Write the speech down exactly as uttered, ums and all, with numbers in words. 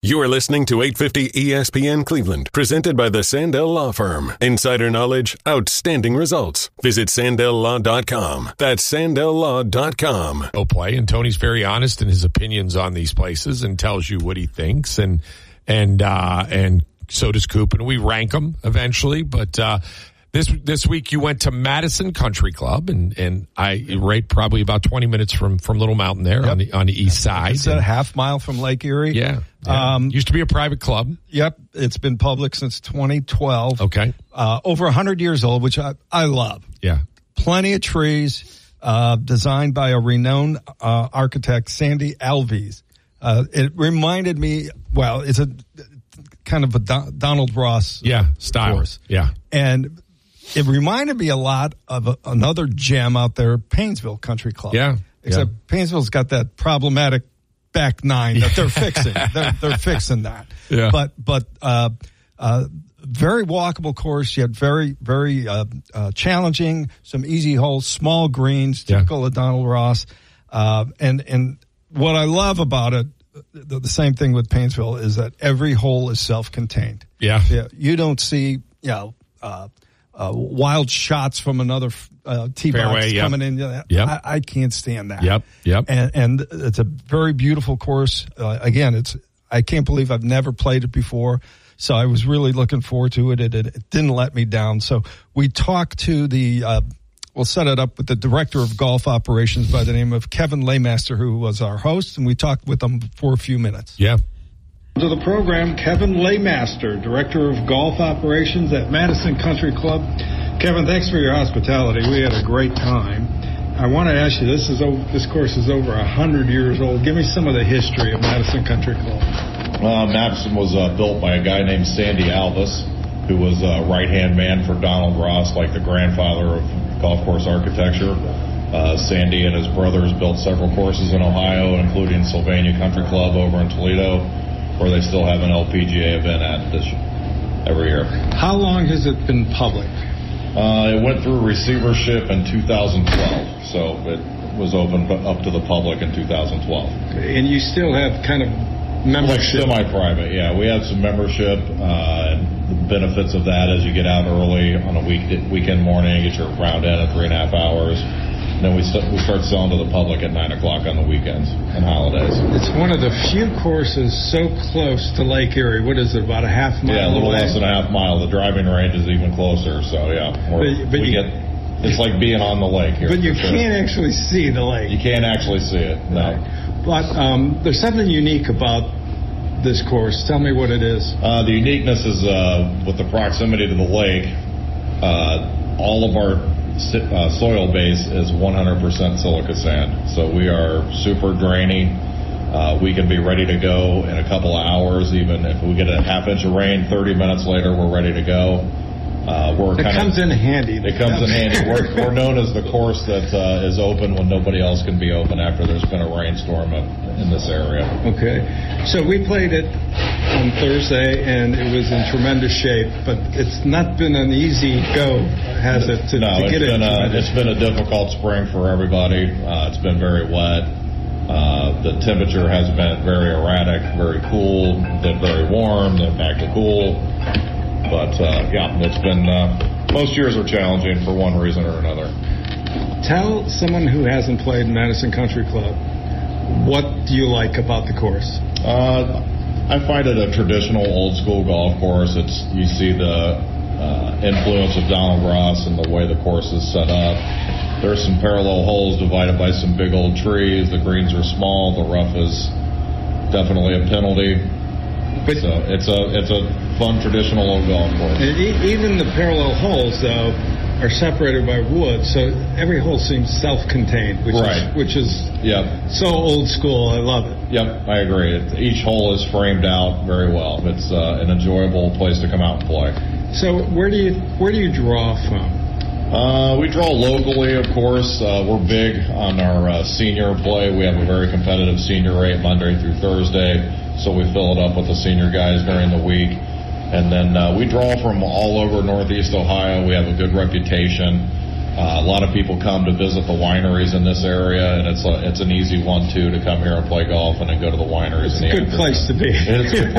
You are listening to eight fifty E S P N Cleveland, presented by the Sandell Law Firm. Insider knowledge, outstanding results. Visit Sandell Law dot com. That's Sandell Law dot com. Go play, and Tony's very honest in his opinions on these places and tells you what he thinks, and and uh, and so does Coop, and we rank them eventually. But uh, this this week you went to Madison Country Club, and, and I rate probably about twenty minutes from, from Little Mountain there yep. on the on the east side. It's a half mile from Lake Erie. Yeah, yeah. Um, used to be a private club. Yep, it's been public since twenty twelve. Okay, uh, over one hundred years old, which I I love. Yeah, plenty of trees. Uh, designed by a renowned uh, architect, Sandy Alves. Uh, it reminded me. Well, it's a kind of a Don, Donald Ross yeah style. Course. Yeah, and it reminded me a lot of a, another gem out there, Painesville Country Club. Yeah, except yeah. Painesville's got that problematic back nine that they're fixing. They're, they're fixing that. Yeah, but but uh, uh, very walkable course. You had very very uh, uh, challenging, some easy holes, small greens, typical yeah. of Donald Ross. Uh, and and what I love about it, the, the same thing with Painesville, is that every hole is self-contained. Yeah, yeah. You don't see you know. Uh, Uh, wild shots from another uh, tee box yep. coming in. Yep. I, I can't stand that. Yep, yep. And, and it's a very beautiful course. Uh, again, it's I can't believe I've never played it before, so I was really looking forward to it. It, it, it didn't let me down. So we talked to the, uh, we'll set it up with the director of golf operations by the name of Kevin Laymaster, who was our host, and we talked with him for a few minutes. Yeah. To the program, Kevin Laymaster, Director of Golf Operations at Madison Country Club. Kevin, thanks for your hospitality. We had a great time. I want to ask you, this is over, this course is over one hundred years old. Give me some of the history of Madison Country Club. Uh, Madison was uh, built by a guy named Sandy Alves, who was a right-hand man for Donald Ross, like the grandfather of golf course architecture. Uh, Sandy and his brothers built several courses in Ohio, including Sylvania Country Club over in Toledo, where they still have an L P G A event at this every year. How long has it been public? Uh, it went through receivership in two thousand twelve, so it was open up to the public in two thousand twelve. And you still have kind of membership? Like semi-private, yeah. We have some membership. Uh, and the benefits of that is you get out early on a week weekend morning, get your round in at three and a half hours. Then we st- we start selling to the public at nine o'clock on the weekends and holidays. It's one of the few courses so close to Lake Erie. What is it, about a half mile Yeah, a little away? less than a half mile. The driving range is even closer, so yeah. But, but we you, get, it's like being on the lake here. But you sure. can't actually see the lake. You can't actually see it, no. Right. But um, there's something unique about this course. Tell me what it is. Uh, the uniqueness is uh, with the proximity to the lake, uh, all of our Uh, soil base is one hundred percent silica sand, so we are super drainy. Uh, we can be ready to go in a couple of hours. Even if we get a half inch of rain, thirty minutes later we're ready to go. Uh, we're it kind comes of, in handy. It comes in handy. We're, we're known as the course that uh, is open when nobody else can be open after there's been a rainstorm in this area. Okay, so we played it on Thursday and it was in tremendous shape, but it's not been an easy go, has it? To, no, to it's get been it a, it's been a difficult spring for everybody. Uh, it's been very wet. Uh, the temperature has been very erratic, very cool, then very warm, then back to cool. But, uh, yeah, it's been, uh, most years are challenging for one reason or another. Tell someone who hasn't played Madison Country Club, what do you like about the course? Uh, I find it a traditional old school golf course. It's, you see the uh, influence of Donald Ross and the way the course is set up. There's some parallel holes divided by some big old trees. The greens are small. The rough is definitely a penalty. But so it's a it's a fun traditional old golf course. Even the parallel holes, though, are separated by wood, so every hole seems self-contained, which right. is which is yep. so old school. I love it. Yep, I agree. It, each hole is framed out very well. It's uh, an enjoyable place to come out and play. So where do you where do you draw from? Uh, we draw locally, of course. Uh, we're big on our uh, senior play. We have a very competitive senior rate Monday through Thursday, so we fill it up with the senior guys during the week. And then uh, we draw from all over Northeast Ohio. We have a good reputation. Uh, a lot of people come to visit the wineries in this area, and it's a, it's an easy one, too, to come here and play golf and then go to the wineries. It's in the a good afternoon. place to be. It's a good